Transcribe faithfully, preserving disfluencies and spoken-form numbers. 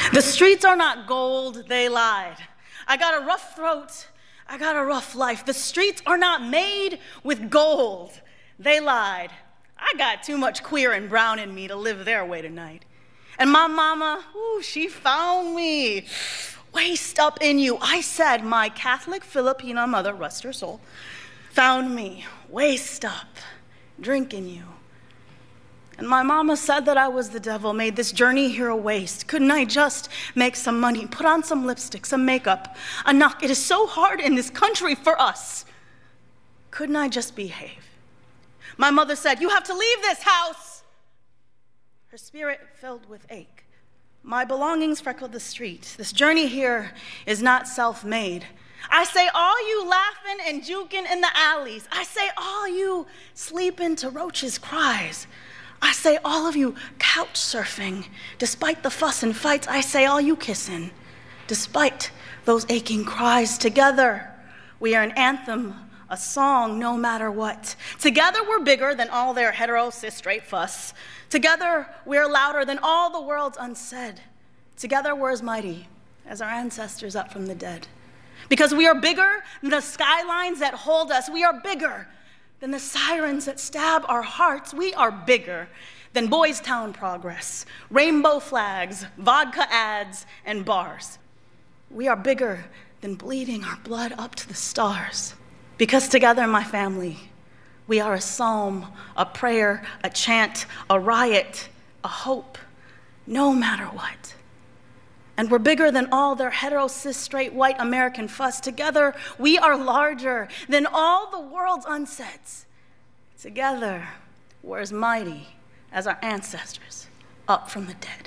The streets are not gold, they lied. I got a rough throat, I got a rough life. The streets are not made with gold, they lied. I got too much queer and brown in me to live their way tonight. And my mama, ooh, she found me waist up in you. I said my Catholic Filipina mother, rest her soul, found me waist up, drinking you. And my mama said that I was the devil, made this journey here a waste. Couldn't I just make some money, put on some lipstick, some makeup, a knock? It is so hard in this country for us. Couldn't I just behave? My mother said, you have to leave this house. Her spirit filled with ache. My belongings freckled the street. This journey here is not self-made. I say all you laughing and juking in the alleys. I say all you sleeping to roaches' cries. I say all of you couch surfing, despite the fuss and fights. I say all you kissing, despite those aching cries. Together, we are an anthem, a song, no matter what. Together, we're bigger than all their hetero, cis, straight fuss. Together, we're louder than all the world's unsaid. Together, we're as mighty as our ancestors up from the dead. Because we are bigger than the skylines that hold us. We are bigger than the sirens that stab our hearts. We are bigger than Boys Town progress, rainbow flags, vodka ads, and bars. We are bigger than bleeding our blood up to the stars. Because together, my family, we are a psalm, a prayer, a chant, a riot, a hope, no matter what. And we're bigger than all their hetero, cis, straight, white American fuss. Together, we are larger than all the world's unsets. Together, we're as mighty as our ancestors up from the dead.